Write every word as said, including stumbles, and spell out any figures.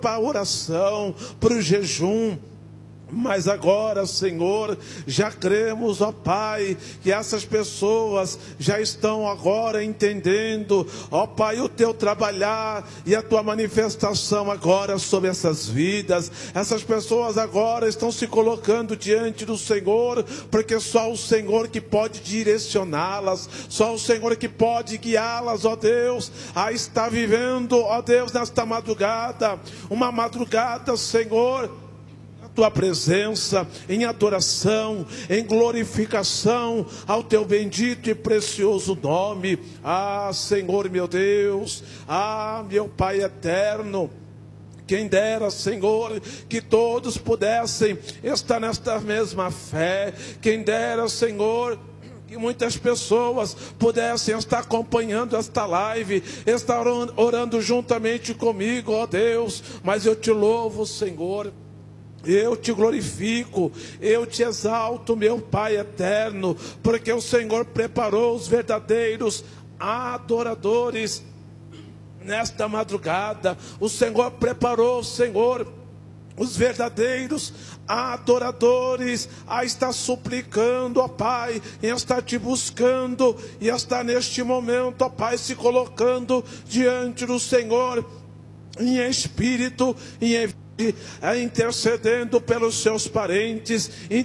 para a oração, para o jejum. Mas agora, Senhor, já cremos, ó Pai, que essas pessoas já estão agora entendendo, ó Pai, o teu trabalhar e a tua manifestação agora sobre essas vidas. Essas pessoas agora estão se colocando diante do Senhor, porque só o Senhor que pode direcioná-las, só o Senhor que pode guiá-las, ó Deus, a estar vivendo, ó Deus, nesta madrugada, uma madrugada, Senhor, tua presença, em adoração, em glorificação ao teu bendito e precioso nome. Ah, Senhor meu Deus, ah, meu Pai eterno, quem dera, Senhor, que todos pudessem estar nesta mesma fé. Quem dera, Senhor, que muitas pessoas pudessem estar acompanhando esta live, estar orando juntamente comigo, ó Deus. Mas eu te louvo, Senhor, eu te glorifico, eu te exalto, meu Pai eterno, porque o Senhor preparou os verdadeiros adoradores nesta madrugada. O Senhor preparou, Senhor, os verdadeiros adoradores a estar suplicando, ó Pai, e a estar te buscando, e a estar neste momento, ó Pai, se colocando diante do Senhor, em espírito e em intercedendo pelos seus parentes,